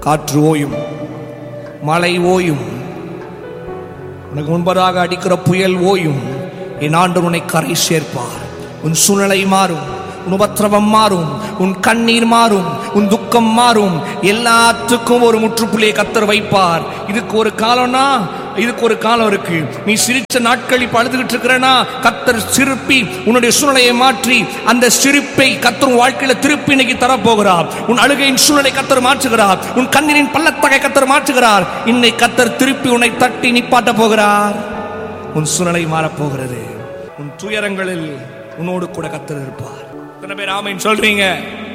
காற்று ஓயும், மழை ஓயும், உனக்கு முன்பதாக அடிக்கிற புயல் ஓயும். என் ஆண்டவர் உன்னை கரை சேர்ப்பார். உன் சூழ்நிலை மாறும், உன் உபத்திரவம் மாறும், உன் கண்ணீர் மாறும், உன் துக்கம் மாறும். எல்லாத்துக்கும் ஒரு முற்றுப்புள்ளியை கர்த்தர் வைப்பார். இதுக்கு ஒரு காலம்னா இதுக்கு ஒரு காலம் இருக்கு. நீ சிரிச்ச நாட்கள் இப்ப அழுதுகிட்டு இருக்கிறனா, கர்த்தர் சிரிப்பி உன்னுடைய சூழ்நிலையை மாற்றி அந்த சிரிப்பை கர்த்தர் வாழ்க்கையில திருப்பி இன்னைக்கு தரப்போகிறார். உன் அழுகையின் சூழ்நிலை கர்த்தர் மாற்றுகிறார். உன் கண்ணீரின் பள்ளத்தாக்கை கர்த்தர் மாற்றுகிறார். இன்னைக்கு கர்த்தர் திருப்பி உன்னை தட்டி நிப்பாட்ட போகிறார். உன் சூழ்நிலை மாறப்போகிறது. உன் துயரங்களில் உன்னோடு கூட கர்த்தர் இருப்பார். எத்தனை பேர் ஆமென் சொல்றீங்க?